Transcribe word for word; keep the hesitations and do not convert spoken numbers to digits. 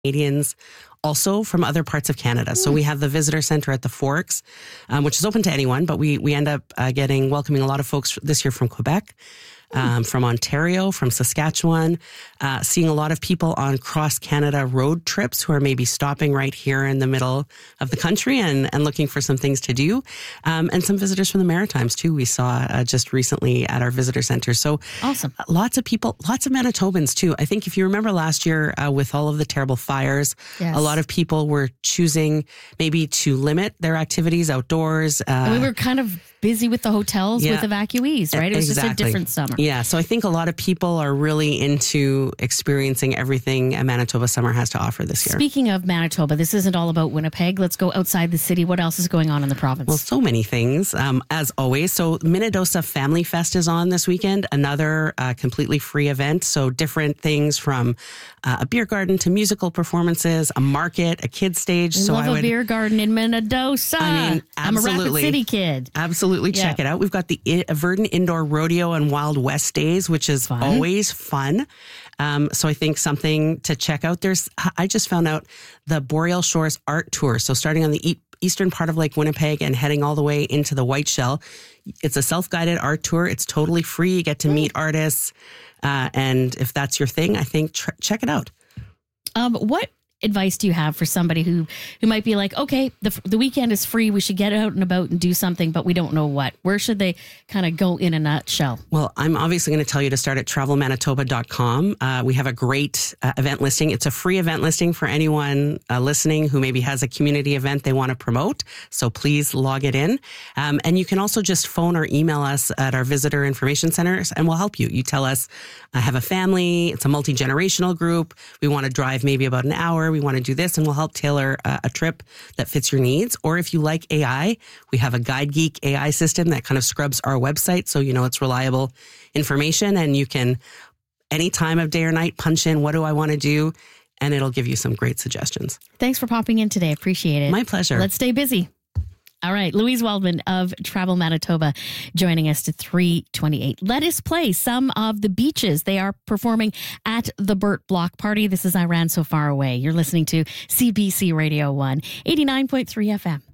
Canadians also from other parts of Canada. So we have the visitor center at the Forks, um, which is open to anyone, but we we end up uh, getting welcoming a lot of folks this year from Quebec, um, from Ontario, from Saskatchewan, uh, seeing a lot of people on cross-Canada road trips who are maybe stopping right here in the middle of the country and, and looking for some things to do. Um, and some visitors from the Maritimes, too, we saw uh, just recently at our visitor center. So awesome. Lots of people, lots of Manitobans, too. I think if you remember last year uh, with all of the terrible fires, yes. a lot of people were choosing maybe to limit their activities outdoors. Uh, and we were kind of busy with the hotels yeah, with evacuees, right? It was exactly. just a different summer. Yeah, so I think a lot of people are really into experiencing everything a Manitoba summer has to offer this year. Speaking of Manitoba, this isn't all about Winnipeg. Let's go outside the city. What else is going on in the province? Well, so many things, um, as always. So Minnedosa Family Fest is on this weekend, another uh, completely free event. So different things from uh, a beer garden to musical performances, a market, a kids stage. I so love I would, a beer garden in Minnedosa. I mean, I'm a Rapid City kid. Absolutely. Check yeah. it out. We've got the I- Verdon Indoor Rodeo and Wild West Days, which is fun. always fun. Um, so I think something to check out. There's, I just found out the Boreal Shores Art Tour. So starting on the e- eastern part of Lake Winnipeg and heading all the way into the White Shell. It's a self-guided art tour. It's totally free. You get to meet artists. Uh, and if that's your thing, I think tr- check it out. Um, what advice do you have for somebody who, who might be like, okay, the the weekend is free. We should get out and about and do something, but we don't know what. Where should they kind of go in a nutshell? Well, I'm obviously going to tell you to start at travel manitoba dot com. Uh, we have a great uh, event listing. It's a free event listing for anyone uh, listening who maybe has a community event they want to promote. So please log it in. Um, and you can also just phone or email us at our visitor information centers and we'll help you. You tell us, I have a family. It's a multi-generational group. We want to drive maybe about an hour. We want to do this, and we'll help tailor a, a trip that fits your needs. Or if you like A I, we have a Guide Geek A I system that kind of scrubs our website so you know it's reliable information, and you can, any time of day or night, punch in, what do I want to do? And it'll give you some great suggestions. Thanks for popping in today. Appreciate it. My pleasure. Let's stay busy. All right. Louise Waldman of Travel Manitoba joining us to three twenty-eight. Let us play some of the beaches. They are performing at the Burt Block Party. This is I Ran So Far Away. You're listening to C B C Radio one, eighty-nine point three F M.